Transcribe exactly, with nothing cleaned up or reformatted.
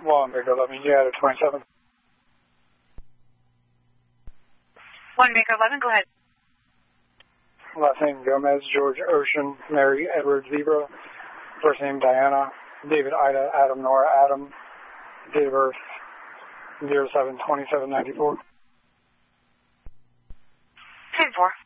One, Victor eleven, you had a twenty-seven. One, Victor eleven, go ahead. Last name Gomez, George Ocean, Mary Edward Zebra. First name Diana, David Ida, Adam Nora Adam. Date of birth zero seven twenty-seven ninety-four. ten four.